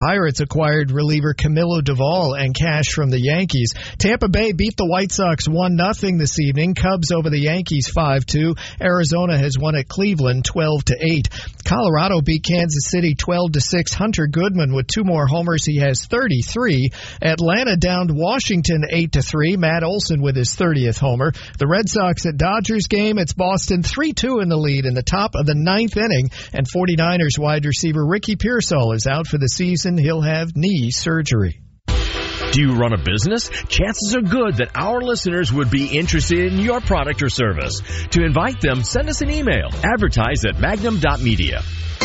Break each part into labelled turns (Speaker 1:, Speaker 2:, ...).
Speaker 1: Pirates acquired reliever Camilo Doval and cash from the Yankees. Tampa Bay beat the White Sox 1-0 this evening. Cubs over the Yankees 5-2. Arizona has won at Cleveland 12-8. Colorado beat Kansas City 12-6. Hunter Goodman with 2 more homers. He has 33. Atlanta downed Washington 8-3. Matt Olson with his 30th homer. The Red Sox at Dodgers game. It's Boston 3-2 in the lead in the top of the 9th inning. And 49ers wide receiver Ricky Pearsall is out for the season. He'll have knee surgery.
Speaker 2: Do you run a business? Chances are good that our listeners would be interested in your product or service. To invite them, send us an email. Advertise at magnum.media.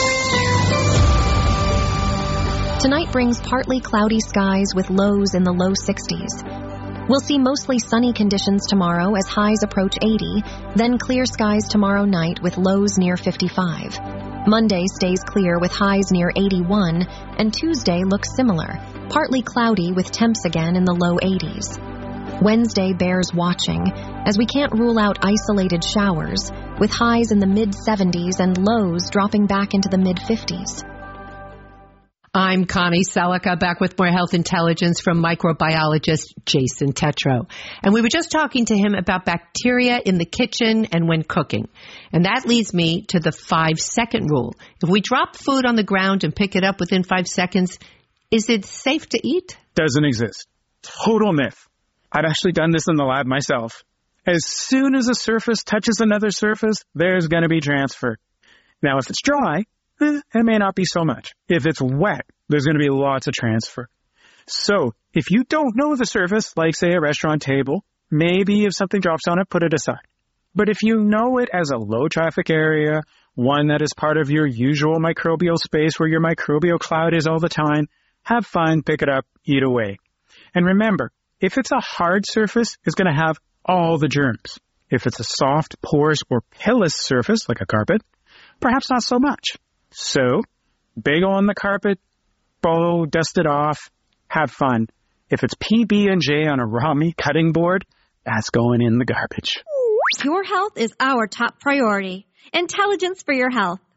Speaker 3: Tonight brings partly cloudy skies with lows in the low 60s. We'll see mostly sunny conditions tomorrow as highs approach 80, then clear skies tomorrow night with lows near 55. Monday stays clear with highs near 81, and Tuesday looks similar, partly cloudy with temps again in the low 80s. Wednesday bears watching, as we can't rule out isolated showers, with highs in the mid-70s and lows dropping back into the mid-50s.
Speaker 4: I'm Connie Selica, back with more health intelligence from microbiologist Jason Tetro. And we were just talking to him about bacteria in the kitchen and when cooking. And that leads me to the 5-second rule. If we drop food on the ground and pick it up within 5 seconds, is it safe to eat?
Speaker 5: Doesn't exist. Total myth. I've actually done this in the lab myself. As soon as a surface touches another surface, there's going to be transfer. Now, if it's dry, it may not be so much. If it's wet, there's going to be lots of transfer. So, if you don't know the surface, like, say, a restaurant table, maybe if something drops on it, put it aside. But if you know it as a low-traffic area, one that is part of your usual microbial space where your microbial cloud is all the time, have fun, pick it up, eat away. And remember, if it's a hard surface, it's going to have all the germs. If it's a soft, porous, or pilous surface, like a carpet, perhaps not so much. So, bagel on the carpet, bow, dust it off, have fun. If it's PB&J on a raw meat cutting board, that's going in the garbage.
Speaker 6: Your health is our top priority. Intelligence for your health.